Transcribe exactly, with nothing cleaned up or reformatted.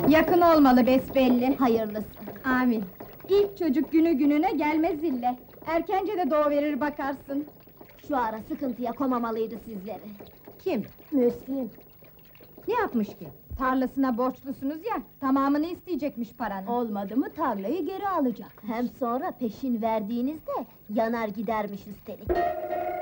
Yakın olmalı besbelli. Hayırlısı. Amin. İlk çocuk günü gününe gelmez ille. Erkence de doğuverir bakarsın. Şu ara sıkıntıya komamalıydı sizleri. Kim? Müslüm. Ne yapmış ki? Tarlasına borçlusunuz ya, tamamını isteyecekmiş paranın. Olmadı mı tarlayı geri alacak. Hem sonra peşin verdiğinizde yanar gidermiş üstelik.